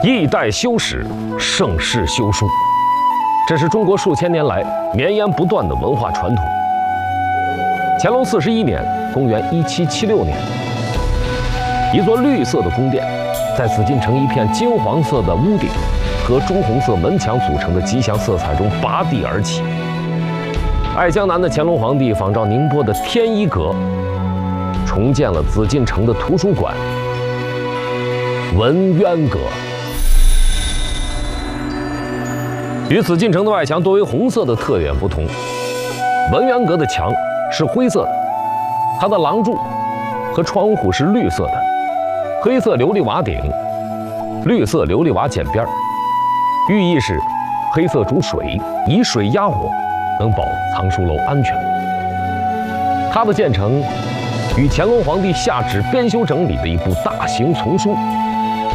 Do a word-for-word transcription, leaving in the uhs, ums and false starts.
历代修史，盛世修书，这是中国数千年来绵延不断的文化传统。乾隆四十一年（公元一七七六年），一座绿色的宫殿，在紫禁城一片金黄色的屋顶和朱红色门墙组成的吉祥色彩中拔地而起。爱江南的乾隆皇帝仿照宁波的天一阁，重建了紫禁城的图书馆文渊阁。与紫禁城的外墙多为红色的特点不同，文渊阁的墙是灰色的，它的廊柱和窗户是绿色的，黑色琉璃瓦顶，绿色琉璃瓦剪边，寓意是黑色主水，以水压火，能保藏书楼安全。它的建成与乾隆皇帝下旨编修整理的一部大型丛书